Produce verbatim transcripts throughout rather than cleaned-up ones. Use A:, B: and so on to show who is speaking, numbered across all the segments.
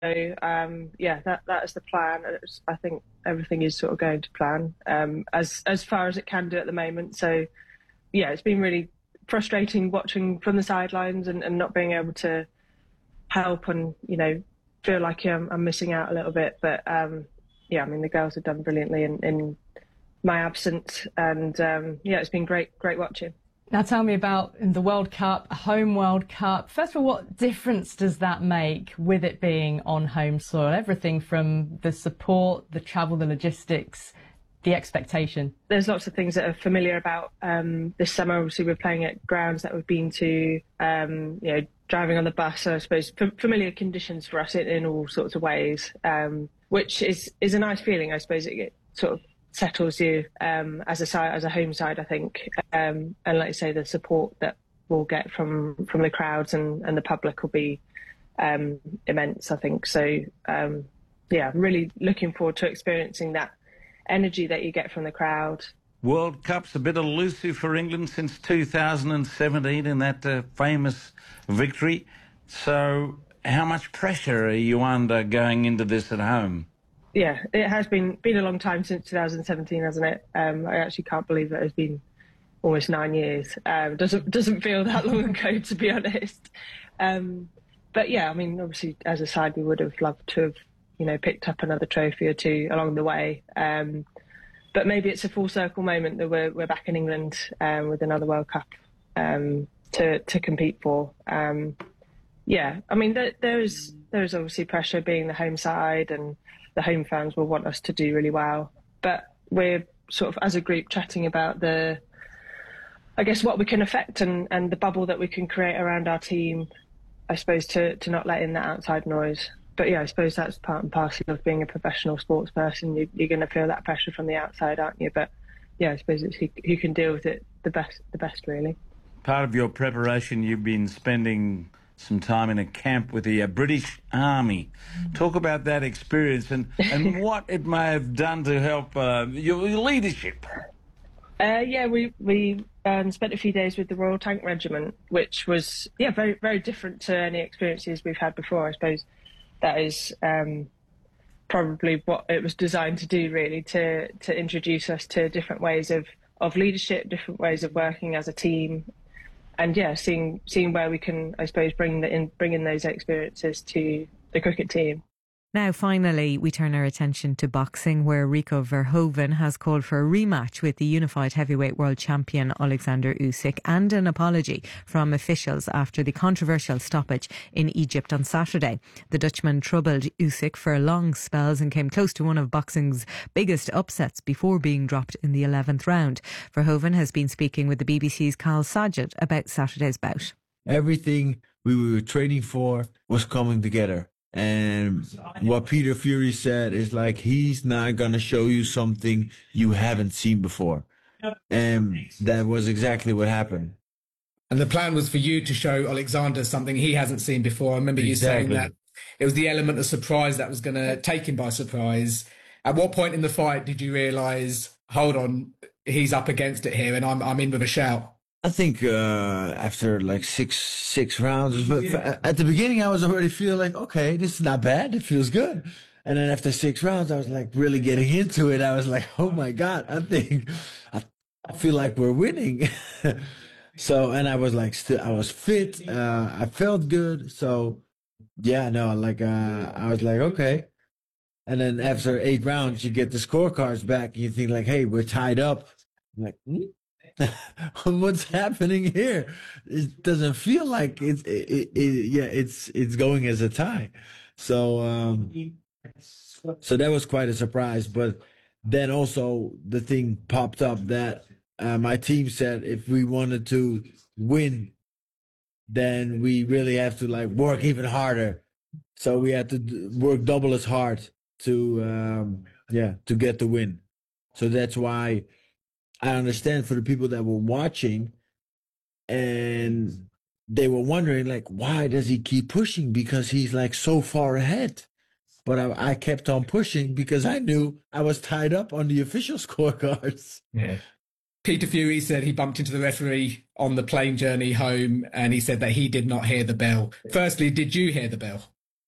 A: um, yeah, that that is the plan. It's, I think everything is sort of going to plan um, as as far as it can do at the moment. So yeah, it's been really frustrating watching from the sidelines and, and not being able to help and, you know, feel like I'm, I'm missing out a little bit. But um, yeah, I mean, the girls have done brilliantly in, in my absence, and um, yeah, it's been great, great watching.
B: Now tell me about the World Cup, home World Cup. First of all, what difference does that make with it being on home soil? Everything from the support, the travel, the logistics, the expectation. There's lots of things that are familiar about um, this summer. Obviously, we're playing at grounds that we've been to, um, you know, driving on the bus, so I suppose f- familiar conditions for us in, in all sorts of ways, um, which is, is a nice feeling, I suppose. It, it sort of settles you um, as a side, as a home side, I think. Um, and like I say, the support that we'll get from, from the crowds and, and the public will be um, immense, I think. So, um, yeah, I'm really looking forward to experiencing that energy that you get from the crowd.
C: World Cup's a bit elusive for England since two thousand seventeen in that uh, famous victory. So how much pressure are you under going into this at home?
A: Yeah, it has been been a long time since two thousand seventeen, hasn't it? Um, I actually can't believe that it's been almost nine years. Um, doesn't doesn't feel that long ago, to be honest. Um, but yeah, I mean, obviously, as a side, we would have loved to have, you know, picked up another trophy or two along the way. Um, but maybe it's a full circle moment that we're we're back in England um, with another World Cup um, to to compete for. Um, yeah, I mean, there, there is there is obviously pressure being the home side, and the home fans will want us to do really well. But we're sort of, as a group, chatting about the, I guess, what we can affect and, and the bubble that we can create around our team, I suppose, to, to not let in that outside noise. But yeah, I suppose that's part and parcel of being a professional sports person. You, you're going to feel that pressure from the outside, aren't you? But yeah, I suppose it's who, who can deal with it the best, the best, really.
C: Part of your preparation, you've been spending some time in a camp with the uh, British Army. Talk about that experience and, and what it may have done to help uh, your, your leadership.
A: Uh, yeah, we we um, spent a few days with the Royal Tank Regiment, which was yeah very very different to any experiences we've had before. I suppose that is um, probably what it was designed to do, really, to to introduce us to different ways of, of leadership, different ways of working as a team. And yeah, seeing seeing where we can, I suppose, bring the in bring in those experiences to the cricket team.
D: Now, finally, we turn our attention to boxing, where Rico Verhoeven has called for a rematch with the unified heavyweight world champion Alexander Usyk and an apology from officials after the controversial stoppage in Egypt on Saturday. The Dutchman troubled Usyk for long spells and came close to one of boxing's biggest upsets before being dropped in the eleventh round. Verhoeven has been speaking with the B B C's Carl Sajid about Saturday's bout.
E: Everything we were training for was coming together. And what Peter Fury said is like, he's not going to show you something you haven't seen before. And that was exactly what happened.
F: And the plan was for you to show Alexander something he hasn't seen before. I remember you
E: Exactly.
F: saying that it was the element of surprise that was going to take him by surprise. At what point in the fight did you realise, hold on, he's up against it here and I'm I'm in with a shout?
E: I think uh, after like six six rounds, but at the beginning I was already feeling like, okay, this is not bad. It feels good. And then after six rounds, I was like really getting into it. I was like, oh my God, I think I, I feel like we're winning. So, and I was like, still, I was fit. Uh, I felt good. So, yeah, no, like uh, I was like, okay. And then after eight rounds, you get the scorecards back. And you think like, hey, we're tied up. I'm like, hmm? What's happening here? It doesn't feel like it's it, it, it, yeah it's it's going as a tie. So um so that was quite a surprise. But then also the thing popped up that uh, my team said if we wanted to win, then we really have to like work even harder. So we had to d- work double as hard to um yeah to get the win. So that's why I understand for the people that were watching and they were wondering, like, why does he keep pushing? Because he's like so far ahead. But I, I kept on pushing because I knew I was tied up on the official scorecards.
F: Yeah. Peter Fury said he bumped into the referee on the plane journey home and he said that he did not hear the bell. Firstly, did you hear the bell?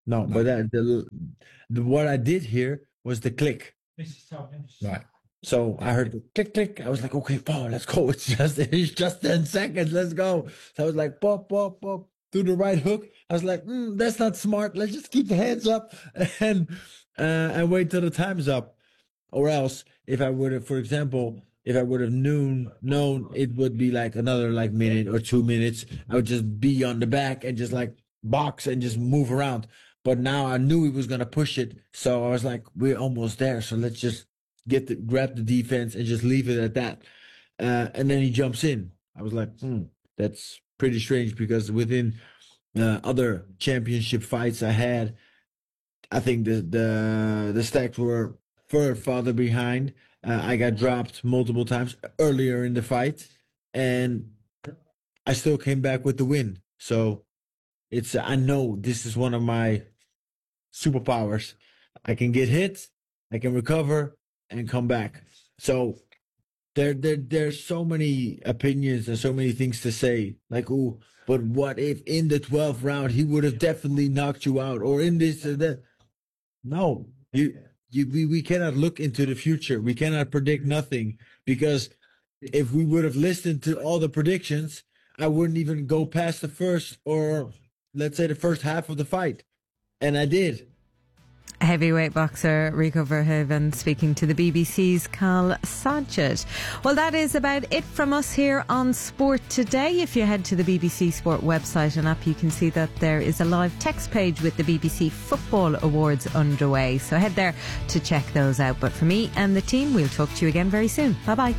E: No, but that, the, the what I did hear was the click.
F: Right.
E: So I heard the click, click. I was like, okay, Paul, let's go. It's just, it's just ten seconds. Let's go. So I was like, pop, pop, pop, do the right hook. I was like, mm, that's not smart. Let's just keep the hands up and uh, and wait till the time's up. Or else, if I would have, for example, if I would have known, known it would be like another like minute or two minutes, I would just be on the back and just like box and just move around. But now I knew he was going to push it. So I was like, we're almost there. So let's just get the, grab the defense and just leave it at that. Uh, and then he jumps in. I was like, hmm, that's pretty strange because within uh, other championship fights I had, I think the the, the stacks were far farther behind. Uh, I got dropped multiple times earlier in the fight, and I still came back with the win. So it's I know this is one of my superpowers. I can get hit, I can recover, and come back. So there, there, there's so many opinions and so many things to say. Like, ooh, but what if in the twelfth round he would have definitely knocked you out, or in this or that? No, you, you, we, we cannot look into the future. We cannot predict nothing because if we would have listened to all the predictions, I wouldn't even go past the first, or let's say the first half of the fight, and I did.
D: Heavyweight boxer Rico Verhoeven speaking to the B B C's Carl Sajid. Well, that is about it from us here on Sport Today. If you head to the B B C Sport website and app, you can see that there is a live text page with the B B C Football Awards underway. So head there to check those out. But for me and the team, we'll talk to you again very soon. Bye-bye.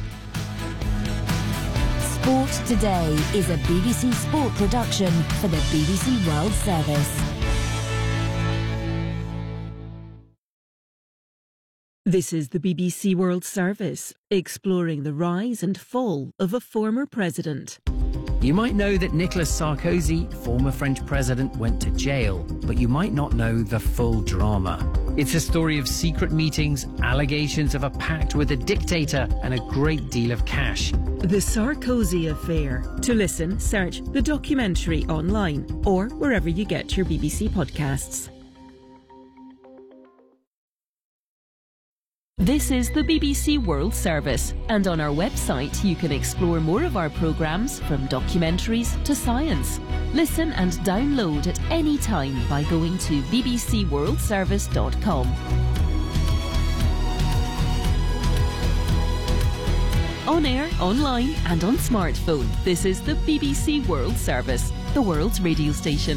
G: Sport Today is a B B C Sport production for the B B C World Service.
H: This is the B B C World Service, exploring the rise and fall of a former president.
I: You might know that Nicolas Sarkozy, former French president, went to jail, but you might not know the full drama. It's a story of secret meetings, allegations of a pact with a dictator, and a great deal of cash.
H: The Sarkozy Affair. To listen, search the documentary online or wherever you get your B B C podcasts. This is the B B C World Service, and on our website you can explore more of our programmes, from documentaries to science. Listen and download at any time by going to b b c world service dot com. On air, online and on smartphone, this is the B B C World Service, the world's radio station.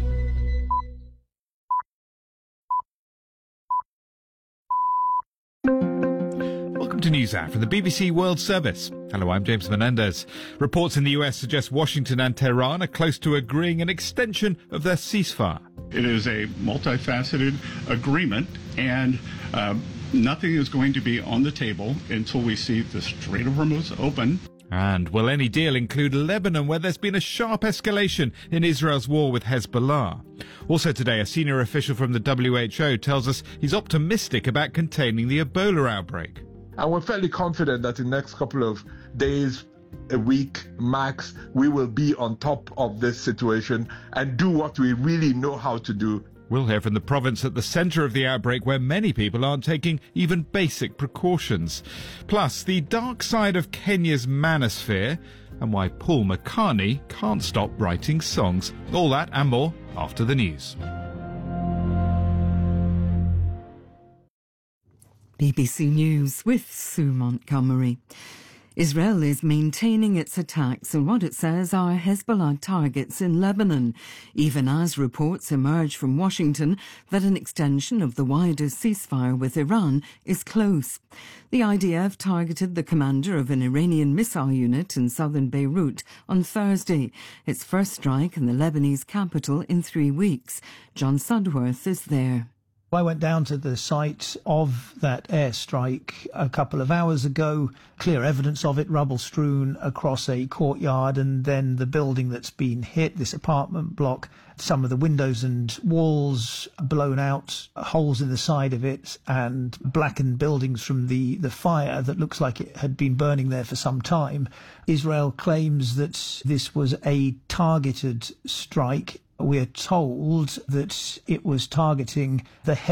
J: To NewsHour from the B B C World Service. Hello, I'm James Menendez. Reports in the U S suggest Washington and Tehran are close to agreeing an extension of their ceasefire.
K: It is a multifaceted agreement, and uh, nothing is going to be on the table until we see the Strait of Hormuz open.
J: And will any deal include Lebanon, where there's been a sharp escalation in Israel's war with Hezbollah? Also today, a senior official from the W H O tells us he's optimistic about containing the Ebola outbreak.
L: And we're fairly confident that in the next couple of days, a week max, we will be on top of this situation and do what we really know how to do.
J: We'll hear from the province at the centre of the outbreak, where many people aren't taking even basic precautions. Plus, the dark side of Kenya's manosphere and why Paul McCartney can't stop writing songs. All that and more after the news.
M: B B C News with Sue Montgomery. Israel is maintaining its attacks on what it says are Hezbollah targets in Lebanon, even as reports emerge from Washington that an extension of the wider ceasefire with Iran is close. The I D F targeted the commander of an Iranian missile unit in southern Beirut on Thursday, its first strike in the Lebanese capital in three weeks. John Sudworth is there.
N: I went down to the site of that airstrike a couple of hours ago. Clear evidence of it, rubble strewn across a courtyard, and then the building that's been hit, this apartment block, some of the windows and walls blown out, holes in the side of it, and blackened buildings from the, the fire that looks like it had been burning there for some time. Israel claims that this was a targeted strike, we're told that it was targeting the